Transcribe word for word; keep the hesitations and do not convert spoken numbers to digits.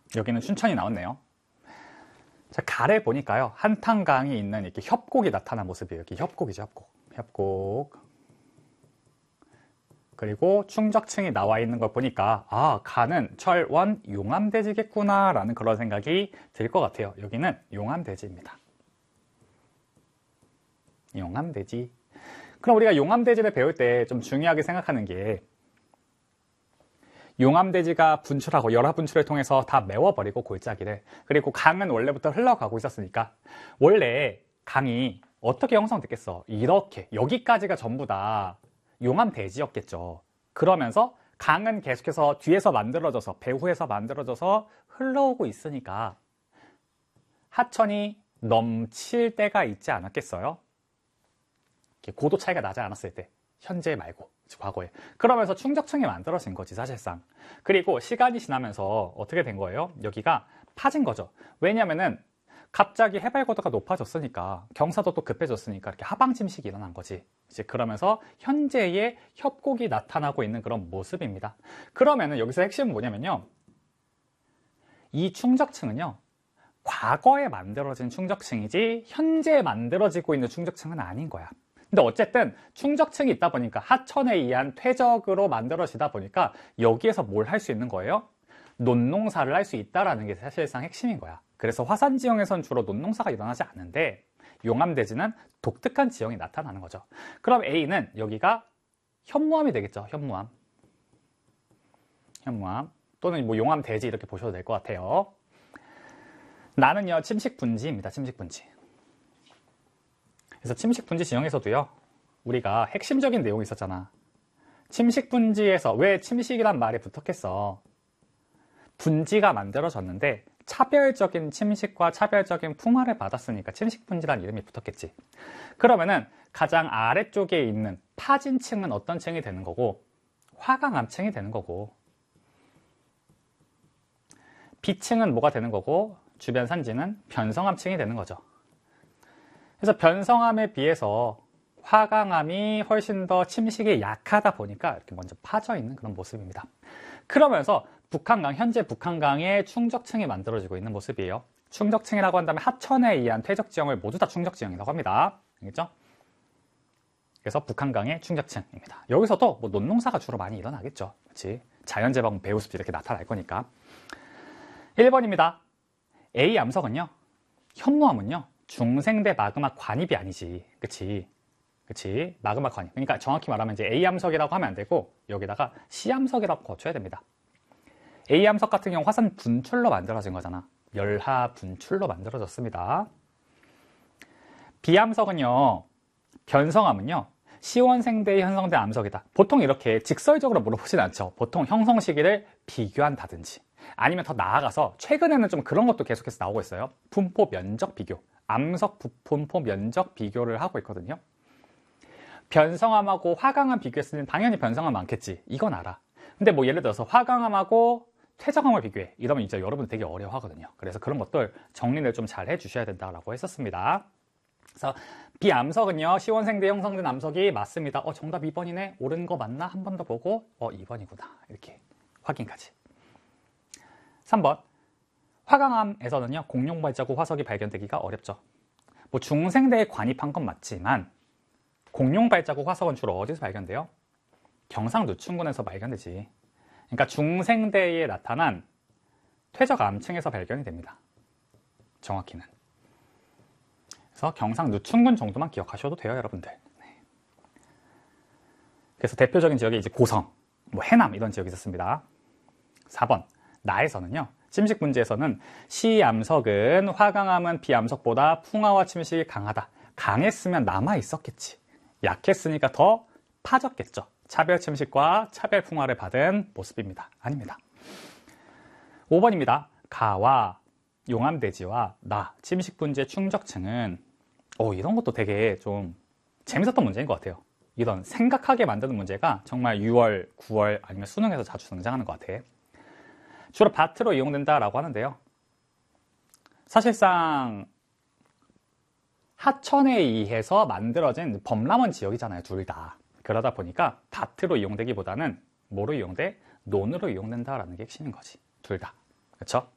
여기는 춘천이 나왔네요. 자, 가래 보니까요. 한탄강이 있는 이렇게 협곡이 나타난 모습이에요. 여기 협곡이죠, 협곡. 협곡. 그리고 충적층이 나와 있는 걸 보니까 아, 가는 철원 용암대지겠구나 라는 그런 생각이 들 것 같아요. 여기는 용암대지입니다. 용암대지. 그럼 우리가 용암대지를 배울 때 좀 중요하게 생각하는 게 용암대지가 분출하고 열화분출을 통해서 다 메워버리고 골짜기를, 그리고 강은 원래부터 흘러가고 있었으니까 원래 강이 어떻게 형성됐겠어? 이렇게 여기까지가 전부 다 용암대지였겠죠. 그러면서 강은 계속해서 뒤에서 만들어져서 배후에서 만들어져서 흘러오고 있으니까 하천이 넘칠 때가 있지 않았겠어요? 고도 차이가 나지 않았을 때, 현재 말고 과거에. 그러면서 충적층이 만들어진 거지 사실상. 그리고 시간이 지나면서 어떻게 된 거예요? 여기가 파진 거죠. 왜냐면은 갑자기 해발고도가 높아졌으니까, 경사도도 급해졌으니까 이렇게 하방 침식이 일어난 거지. 이제 그러면서 현재의 협곡이 나타나고 있는 그런 모습입니다. 그러면은 여기서 핵심은 뭐냐면요, 이 충적층은요 과거에 만들어진 충적층이지 현재 만들어지고 있는 충적층은 아닌 거야. 근데 어쨌든 충적층이 있다 보니까 하천에 의한 퇴적으로 만들어지다 보니까 여기에서 뭘 할 수 있는 거예요? 논농사를 할 수 있다는 게 사실상 핵심인 거야. 그래서 화산 지형에선 주로 논농사가 일어나지 않는데 용암대지는 독특한 지형이 나타나는 거죠. 그럼 A는 여기가 현무암이 되겠죠. 현무암. 현무암 또는 뭐 용암대지 이렇게 보셔도 될 것 같아요. 나는요 침식분지입니다. 침식분지. 그래서 침식분지 지형에서도요 우리가 핵심적인 내용이 있었잖아. 침식분지에서 왜 침식이란 말이 붙었겠어? 분지가 만들어졌는데 차별적인 침식과 차별적인 풍화를 받았으니까 침식분지라는 이름이 붙었겠지. 그러면은 가장 아래쪽에 있는 파진층은 어떤 층이 되는 거고, 화강암층이 되는 거고, B층은 뭐가 되는 거고, 주변 산지는 변성암층이 되는 거죠. 그래서 변성암에 비해서 화강암이 훨씬 더 침식이 약하다 보니까 이렇게 먼저 파져 있는 그런 모습입니다. 그러면서 북한강, 현재 북한강의 충적층이 만들어지고 있는 모습이에요. 충적층이라고 한다면 하천에 의한 퇴적 지형을 모두 다 충적지형이라고 합니다. 알겠죠? 그래서 북한강의 충적층입니다. 여기서도 뭐 논농사가 주로 많이 일어나겠죠. 그렇지? 자연재방, 배우습지 이렇게 나타날 거니까. 일 번입니다. A 암석은요, 현무암은요, 중생대 마그마 관입이 아니지. 그치? 그치? 마그마 관입. 그러니까 정확히 말하면 이제 A 암석이라고 하면 안 되고 여기다가 C 암석이라고 거쳐야 됩니다. A 암석 같은 경우 화산 분출로 만들어진 거잖아. 열하 분출로 만들어졌습니다. B 암석은요, 변성암은요, 시원생대에 형성된 암석이다. 보통 이렇게 직설적으로 물어보진 않죠. 보통 형성 시기를 비교한다든지 아니면 더 나아가서 최근에는 좀 그런 것도 계속해서 나오고 있어요. 분포 면적 비교, 암석 분포 면적 비교를 하고 있거든요. 변성암하고 화강암 비교했을 때 당연히 변성암 많겠지. 이건 알아. 근데 뭐 예를 들어서 화강암하고 퇴적암을 비교해. 이러면 이제 여러분 되게 어려워하거든요. 그래서 그런 것들 정리를 좀 잘 해주셔야 된다라고 했었습니다. 그래서 비암석은요, 시원생대 형성된 암석이 맞습니다. 어, 정답 이 번이네. 옳은 거 맞나? 한 번 더 보고 어, 이 번이구나. 이렇게 확인까지. 삼 번. 화강암에서는요, 공룡 발자국 화석이 발견되기가 어렵죠. 뭐 중생대에 관입한 건 맞지만 공룡 발자국 화석은 주로 어디서 발견돼요? 경상누춘군에서 발견되지. 그러니까 중생대에 나타난 퇴적암층에서 발견이 됩니다. 정확히는. 그래서 경상누춘군 정도만 기억하셔도 돼요, 여러분들. 네. 그래서 대표적인 지역이 이제 고성, 뭐 해남 이런 지역이 있었습니다. 사 번. 나에서는요, 침식분지에서는 시암석은 화강암은 비암석보다 풍화와 침식이 강하다. 강했으면 남아 있었겠지. 약했으니까 더 파졌겠죠. 차별 침식과 차별 풍화를 받은 모습입니다. 아닙니다. 오 번입니다. 가와 용암대지와 나, 침식분지의 충적층은 오, 이런 것도 되게 좀 재밌었던 문제인 것 같아요. 이런 생각하게 만드는 문제가 정말 유월, 구월 아니면 수능에서 자주 등장하는 것 같아. 주로 밭으로 이용된다라고 하는데요. 사실상 하천에 의해서 만들어진 범람원 지역이잖아요, 둘 다. 그러다 보니까 밭으로 이용되기보다는 뭐로 이용돼? 논으로 이용된다라는 게 핵심인 거지, 둘 다. 그렇죠?